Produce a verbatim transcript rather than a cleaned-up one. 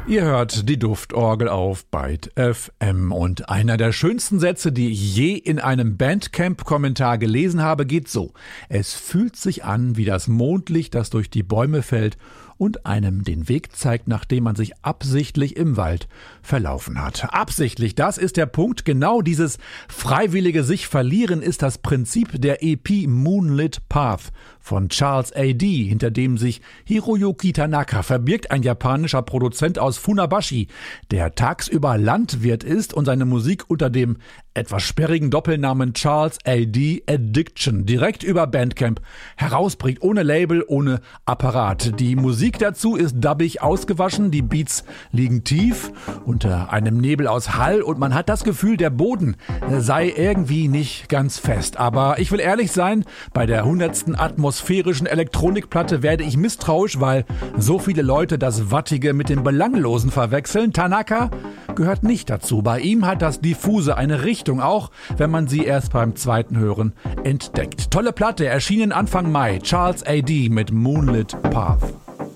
Ihr hört die Duftorgel auf Byte F M und einer der schönsten Sätze, die ich je in einem Bandcamp-Kommentar gelesen habe, geht so: Es fühlt sich an wie das Mondlicht, das durch die Bäume fällt und einem den Weg zeigt, nachdem man sich absichtlich im Wald verlaufen hat. Absichtlich, das ist der Punkt. Genau dieses freiwillige sich verlieren ist das Prinzip der E P Moonlit Path von Charles A D, hinter dem sich Hiroyuki Tanaka verbirgt, ein japanischer Produzent aus Funabashi, der tagsüber Landwirt ist und seine Musik unter dem etwas sperrigen Doppelnamen Charles A D Addiction direkt über Bandcamp herausbringt, ohne Label, ohne Apparat. Die Musik dazu ist dubbig ausgewaschen, die Beats liegen tief unter einem Nebel aus Hall und man hat das Gefühl, der Boden sei irgendwie nicht ganz fest. Aber ich will ehrlich sein, bei der hundertsten atmosphärischen Elektronikplatte werde ich misstrauisch, weil so viele Leute das Wattige mit dem Belanglosen verwechseln. Tanaka gehört nicht dazu. Bei ihm hat das Diffuse eine Richtung, auch wenn man sie erst beim zweiten Hören entdeckt. Tolle Platte, erschienen Anfang Mai. Charles A D mit Moonlit Path.